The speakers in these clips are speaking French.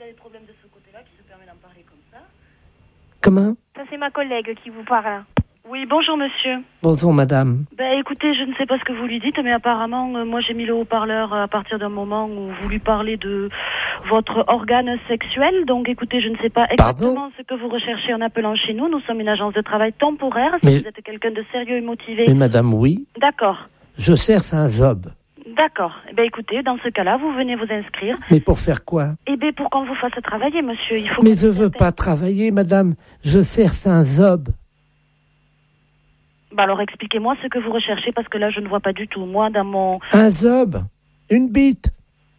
a des problèmes de ce côté-là qui se permet d'en parler comme ça. Comment? Ça, c'est ma collègue qui vous parle. Oui, bonjour monsieur. Bonjour madame. Écoutez, je ne sais pas ce que vous lui dites, mais apparemment, moi j'ai mis le haut-parleur à partir d'un moment où vous lui parlez de votre organe sexuel. Donc écoutez, je ne sais pas exactement ce que vous recherchez en appelant chez nous. Nous sommes une agence de travail temporaire. Si vous êtes quelqu'un de sérieux et motivé... Mais madame, oui. D'accord. Je cherche un job. D'accord. Écoutez, dans ce cas-là, vous venez vous inscrire. Mais pour faire quoi? Pour qu'on vous fasse travailler, monsieur. Il faut. Mais je veux pas travailler, madame. Je cherche un job. Alors expliquez-moi ce que vous recherchez, parce que là, je ne vois pas du tout. Moi, dans mon... Un job. Une bite.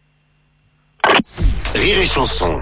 Rire et chanson.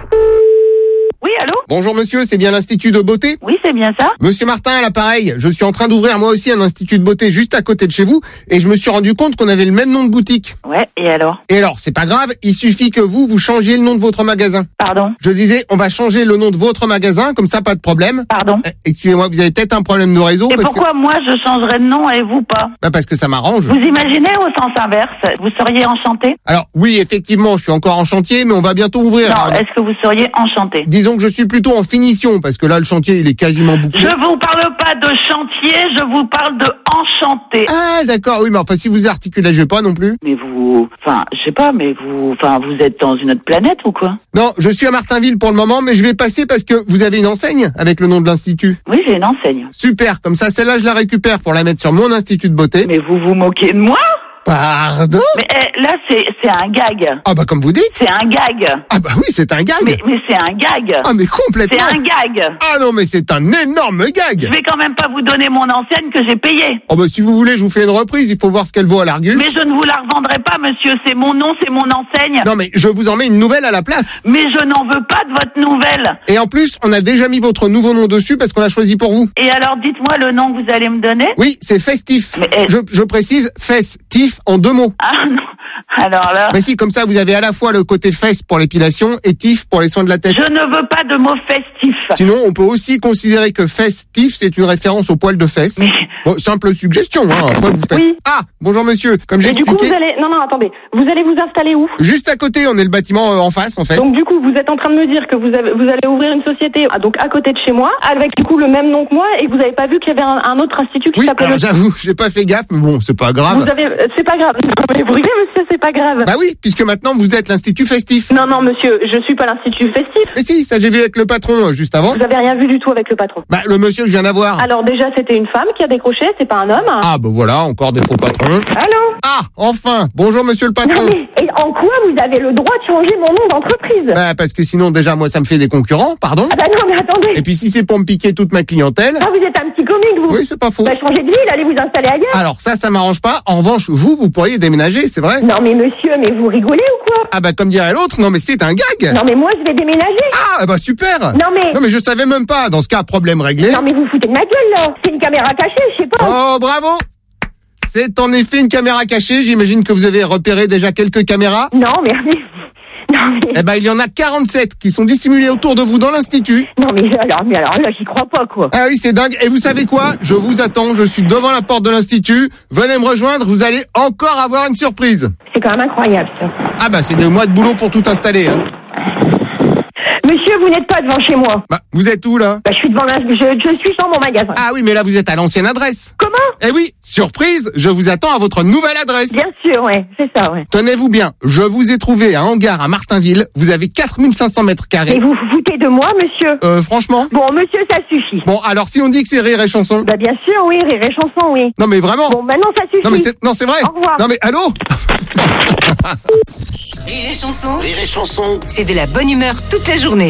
Oui, allô? Bonjour monsieur, c'est bien l'Institut de beauté? Oui, c'est bien ça. Monsieur Martin à l'appareil, je suis en train d'ouvrir moi aussi un institut de beauté juste à côté de chez vous et je me suis rendu compte qu'on avait le même nom de boutique. Ouais, et alors? Et alors, c'est pas grave, il suffit que vous changiez le nom de votre magasin. Pardon? Je disais, on va changer le nom de votre magasin, comme ça pas de problème. Pardon? Excusez-moi, vous avez peut-être un problème de réseau. Et pourquoi moi je changerais de nom et vous pas? Parce que ça m'arrange. Vous imaginez au sens inverse, vous seriez enchanté? Alors oui, effectivement, je suis encore en chantier, mais on va bientôt ouvrir. Non, est-ce que vous seriez enchanté? Disons que je suis plutôt en finition, parce que là, le chantier, il est quasiment bouclé. Je vous parle pas de chantier, je vous parle de enchanté. Ah, d'accord, oui, mais enfin, si vous articulez pas non plus. Mais vous, je sais pas, mais vous êtes dans une autre planète ou quoi? Non, je suis à Martinville pour le moment, mais je vais passer parce que vous avez une enseigne avec le nom de l'institut. Oui, j'ai une enseigne. Super, comme ça, celle-là, je la récupère pour la mettre sur mon institut de beauté. Mais vous vous moquez de moi? Pardon? Mais là, c'est un gag. Ah comme vous dites. C'est un gag. Ah oui, c'est un gag. Mais c'est un gag. Ah mais complètement. C'est un gag. Ah non, mais c'est un énorme gag. Je vais quand même pas vous donner mon enseigne que j'ai payée. Oh si vous voulez, je vous fais une reprise, il faut voir ce qu'elle vaut à l'Argus. Mais je ne vous la revendrai pas, monsieur, c'est mon nom, c'est mon enseigne. Non mais je vous en mets une nouvelle à la place. Mais je n'en veux pas de votre nouvelle. Et en plus, on a déjà mis votre nouveau nom dessus parce qu'on l'a choisi pour vous. Et alors, dites-moi le nom que vous allez me donner. Oui, c'est Festif. Mais je précise, Festif en 2 mots. Ah non, alors là... Mais si, comme ça, vous avez à la fois le côté fesse pour l'épilation et tif pour les soins de la tête. Je ne veux pas de mots festifs. Sinon, on peut aussi considérer que festif, c'est une référence au poil de fesse. Mais... Bon, simple suggestion, hein. Après, vous faites... Oui. Ah, bonjour monsieur, comme j'ai expliqué... Du coup, vous allez... Non, attendez. Vous allez vous installer où? Juste à côté, on est le bâtiment en face, en fait. Donc du coup, vous êtes en train de me dire que vous allez ouvrir une société donc à côté de chez moi, avec du coup le même nom que moi, et vous n'avez pas vu qu'il y avait un autre institut qui s'appelait... Oui, alors j'avoue, j'ai pas fait gaffe, mais bon, c'est pas grave. C'est pas grave. Mais vous rigolez, monsieur, c'est pas grave. Bah oui, puisque maintenant vous êtes l'Institut Festif. Non, monsieur, je suis pas l'Institut Festif. Mais si, ça j'ai vu avec le patron juste avant. Vous avez rien vu du tout avec le patron. Bah le monsieur que je viens d'avoir. Alors déjà, c'était une femme qui a décroché, c'est pas un homme. Ah voilà, encore des faux patrons. Allô? Ah, enfin, bonjour monsieur le patron. Non mais, et en quoi vous avez le droit de changer mon nom d'entreprise? Bah parce que sinon déjà moi ça me fait des concurrents, pardon. Ah bah non mais attendez. Et puis si c'est pour me piquer toute ma clientèle... Ah vous êtes un petit comique vous. Oui, c'est pas faux. Bah changez de ville, allez vous installer ailleurs. Alors ça m'arrange pas. En revanche, vous pourriez déménager, c'est vrai? Non mais monsieur, mais vous rigolez ou quoi? Ah bah comme dirait l'autre, non mais c'est un gag. Non mais moi je vais déménager. Ah bah super. Non mais je savais même pas. Dans ce cas, problème réglé. Non mais vous foutez de ma gueule là. C'est une caméra cachée, je sais pas. Oh bravo. C'est en effet une caméra cachée. J'imagine que vous avez repéré déjà quelques caméras. Non mais... Non, mais... Eh ben, il y en a 47 qui sont dissimulées autour de vous dans l'institut. Non, mais alors là, j'y crois pas, quoi. Ah oui, c'est dingue. Et vous savez quoi? Je vous attends. Je suis devant la porte de l'institut. Venez me rejoindre. Vous allez encore avoir une surprise. C'est quand même incroyable, ça. Ah bah, c'est 2 mois de boulot pour tout installer, hein. Monsieur, vous n'êtes pas devant chez moi. Bah, vous êtes où, là? Bah, je suis devant je suis dans mon magasin. Ah oui, mais là, vous êtes à l'ancienne adresse. Comment? Eh oui, surprise, je vous attends à votre nouvelle adresse. Bien sûr, ouais, c'est ça, ouais. Tenez-vous bien, je vous ai trouvé un hangar à Martinville. Vous avez 4500 mètres carrés. Et vous vous foutez de moi, monsieur? Franchement? Bon, monsieur, ça suffit. Bon, alors si on dit que c'est Rire et Chanson? Bah, bien sûr, oui, Rire et Chanson, oui. Non, mais vraiment? Bon, maintenant, ça suffit. Non, c'est vrai. Au revoir. Non, mais allô? Rire et Chanson. C'est de la bonne humeur toute la journée.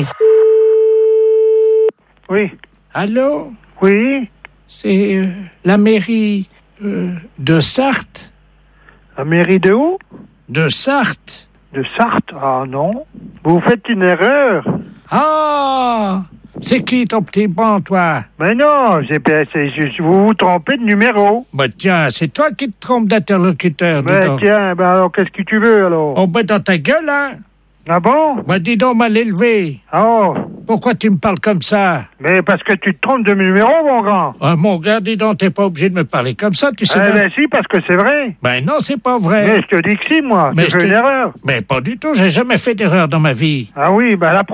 Oui. Allô? Oui. C'est la mairie de Sarthe. La mairie de où? De Sarthe. De Sarthe? Ah non. Vous faites une erreur. Ah! C'est qui ton petit bon, toi? Mais non, vous vous trompez de numéro. Bah tiens, c'est toi qui te trompes d'interlocuteur, dis Mais donc. tiens, alors qu'est-ce que tu veux alors? Oh, bah dans ta gueule, hein? Ah bon? Bah dis donc, mal élevé. Oh. Pourquoi tu me parles comme ça? Mais parce que tu te trompes de numéro, mon grand. Ah, mon gars, dis donc, t'es pas obligé de me parler comme ça, tu sais. Ben si, parce que c'est vrai. Ben non, c'est pas vrai. Mais je te dis que si, moi. Mais tu fais une erreur. Mais pas du tout, j'ai jamais fait d'erreur dans ma vie. Ah oui, ben la